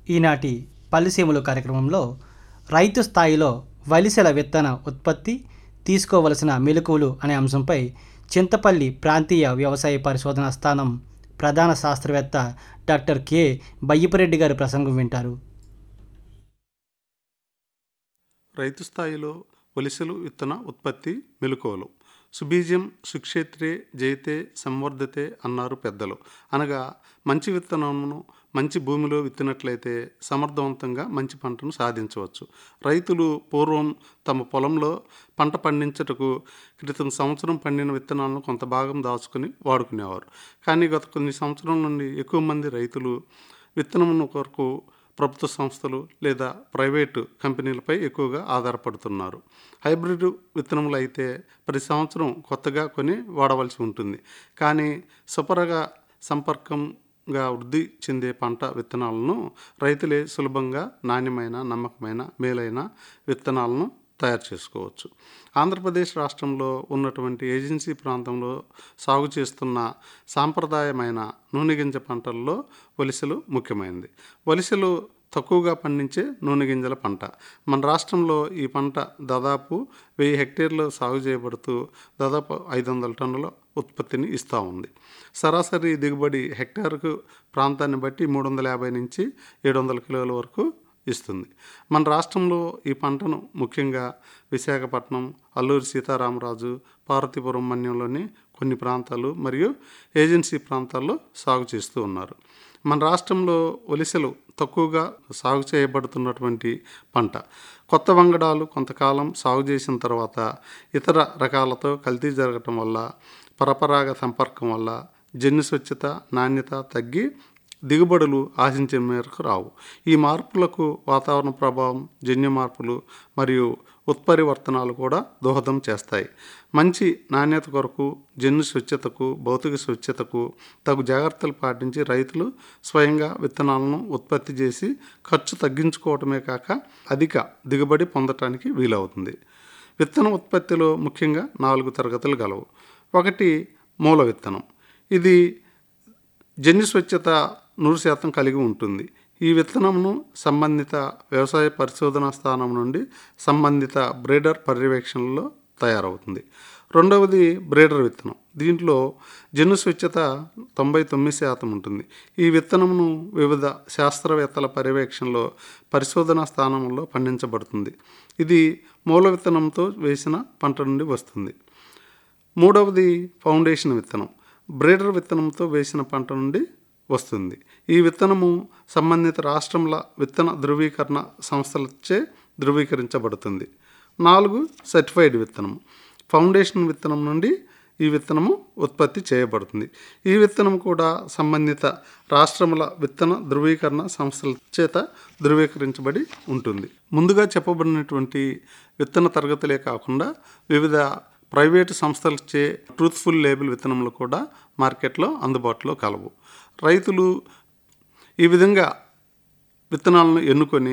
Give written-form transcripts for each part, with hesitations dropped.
ఈనాటి పల్లిసీమలు కార్యక్రమంలో రైతు స్థాయిలో వలిసెల విత్తన ఉత్పత్తి తీసుకోవలసిన మెలకువలు అనే అంశంపై చింతపల్లి ప్రాంతీయ వ్యవసాయ పరిశోధనా స్థానం ప్రధాన శాస్త్రవేత్త డాక్టర్ కె బయ్యపరెడ్డి గారి ప్రసంగం వింటారు. రైతు స్థాయిలో వలిసెలు విత్తన ఉత్పత్తి మెలకువలు. సుబీజం సుక్షేత్రే జయతే సంవర్ధతే అన్నారు పెద్దలు. అనగా మంచి విత్తనమును మంచి భూమిలో విత్తినట్లయితే సమర్థవంతంగా మంచి పంటను సాధించవచ్చు. రైతులు పూర్వం తమ పొలంలో పంట పండించుటకు క్రితం సంవత్సరం పండిన విత్తనాలను కొంత భాగం దాచుకుని వాడుకునేవారు. కానీ గత కొన్ని సంవత్సరాల నుండి ఎక్కువ మంది రైతులు విత్తనమును కొరకు ప్రభుత్వ సంస్థలు లేదా ప్రైవేటు కంపెనీలపై ఎక్కువగా ఆధారపడుతున్నారు. హైబ్రిడ్ విత్తనములు అయితే ప్రతి సంవత్సరం కొత్తగా కొని వాడవలసి ఉంటుంది. కానీ సుపరగా సంపర్కంగా వృద్ధి చెందే పంట విత్తనాలను రైతులే సులభంగా నాణ్యమైన, నమ్మకమైన, మేలైన విత్తనాలను తయారు చేసుకోవచ్చు. ఆంధ్రప్రదేశ్ రాష్ట్రంలో ఉన్నటువంటి ఏజెన్సీ ప్రాంతంలో సాగు చేస్తున్న సాంప్రదాయమైన నూనె గింజ పంటల్లో వలిసెలు ముఖ్యమైనది. వలిసెలు తక్కువగా పండించే నూనె గింజల పంట. మన రాష్ట్రంలో ఈ పంట దాదాపు 1000 హెక్టేర్లు సాగు చేయబడుతూ దాదాపు 500 టన్నుల ఉత్పత్తిని ఇస్తూ ఉంది. సరాసరి దిగుబడి హెక్టార్కు ప్రాంతాన్ని బట్టి 350 నుంచి 700 కిలోల వరకు ఇస్తుంది. మన రాష్ట్రంలో ఈ పంటను ముఖ్యంగా విశాఖపట్నం, అల్లూరి సీతారామరాజు, పార్వతీపురం మన్యంలోని కొన్ని ప్రాంతాలు మరియు ఏజెన్సీ ప్రాంతాల్లో సాగు చేస్తూ ఉన్నారు. మన రాష్ట్రంలో వలిసెలు తక్కువగా సాగు చేయబడుతున్నటువంటి పంట. కొత్త వంగడాలు కొంతకాలం సాగు చేసిన తర్వాత ఇతర రకాలతో కల్తీ జరగటం వల్ల, పరపరాగ సంపర్కం వల్ల జన్యు స్వచ్ఛత, నాణ్యత తగ్గి దిగుబడులు ఆశించిన మేరకు రావు. ఈ మార్పులకు వాతావరణ ప్రభావం, జన్యు మార్పులు మరియు ఉత్పరివర్తనాలు కూడా దోహదం చేస్తాయి. మంచి నాణ్యత కొరకు జన్యు స్వచ్ఛతకు, భౌతిక స్వచ్ఛతకు తగు జాగ్రత్తలు పాటించి రైతులు స్వయంగా విత్తనాలను ఉత్పత్తి చేసి ఖర్చు తగ్గించుకోవటమే కాక అధిక దిగుబడి పొందటానికి వీలవుతుంది. విత్తన ఉత్పత్తిలో ముఖ్యంగా 4 తరగతులు గలవు. 1 మూల విత్తనం. ఇది జన్యు స్వచ్ఛత 100% కలిగి ఉంటుంది. ఈ విత్తనంను సంబంధిత వ్యవసాయ పరిశోధనా స్థానం నుండి సంబంధిత బ్రీడర్ పర్యవేక్షణలో తయారవుతుంది. 2వది బ్రీడర్ విత్తనం. దీంట్లో జన్యు స్వచ్ఛత 99% ఉంటుంది. ఈ విత్తనమును వివిధ శాస్త్రవేత్తల పర్యవేక్షణలో పరిశోధనా స్థానంలో పండించబడుతుంది. ఇది మూల విత్తనంతో వేసిన పంట నుండి వస్తుంది. 3వది ఫౌండేషన్ విత్తనం. బ్రీడర్ విత్తనంతో వేసిన పంట నుండి వస్తుంది. ఈ విత్తనము సంబంధిత రాష్ట్రముల విత్తన ధృవీకరణ సంస్థలచే ధృవీకరించబడుతుంది. 4 సర్టిఫైడ్ విత్తనము. ఫౌండేషన్ విత్తనం నుండి ఈ విత్తనము ఉత్పత్తి చేయబడుతుంది. ఈ విత్తనం కూడా సంబంధిత రాష్ట్రముల విత్తన ధృవీకరణ సంస్థల చేత ధృవీకరించబడి ఉంటుంది. ముందుగా చెప్పబడినటువంటి విత్తన తరగతులే కాకుండా వివిధ ప్రైవేటు సంస్థలచే ట్రూత్ఫుల్ లేబుల్ విత్తనములు కూడా మార్కెట్లో అందుబాటులో కలవు. రైతులు ఈ విధంగా విత్తనాలను ఎన్నుకొని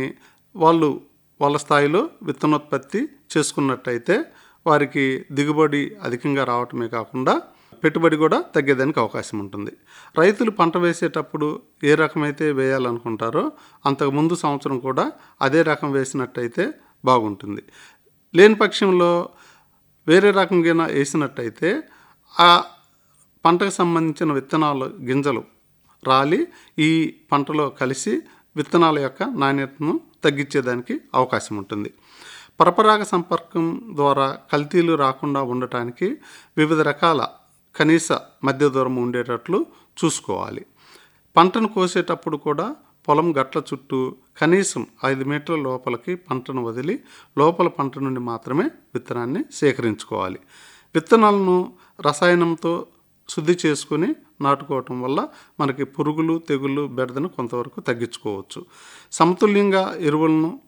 వాళ్ళ స్థాయిలో విత్తనోత్పత్తి చేసుకున్నట్టయితే వారికి దిగుబడి అధికంగా రావటమే కాకుండా పెట్టుబడి కూడా తగ్గేదానికి అవకాశం ఉంటుంది. రైతులు పంట వేసేటప్పుడు ఏ రకమైతే వేయాలనుకుంటారో అంతకుముందు సంవత్సరం కూడా అదే రకం వేసినట్టయితే బాగుంటుంది. లేని పక్షంలో వేరే రకంగా వేసినట్టయితే ఆ పంటకు సంబంధించిన విత్తనాలు గింజలు రాలి ఈ పంటలో కలిసి విత్తనాల యొక్క నాణ్యతను తగ్గించేదానికి అవకాశం ఉంటుంది. పరపరాగ సంపర్కం ద్వారా కల్తీలు రాకుండా ఉండటానికి వివిధ రకాల కనీస మధ్య దూరం ఉండేటట్లు చూసుకోవాలి. పంటను కోసేటప్పుడు కూడా పొలం గట్ల చుట్టూ కనీసం 5 మీటర్ల లోపలికి పంటను వదిలి లోపల పంట నుండి మాత్రమే విత్తనాన్ని సేకరించుకోవాలి. విత్తనాలను రసాయనంతో శుద్ధి చేసుకుని నాటుకోవటం వల్ల మనకి పురుగులు, తెగుళ్ళు బెడదను కొంతవరకు తగ్గించుకోవచ్చు. సమతుల్యంగా ఎరువులను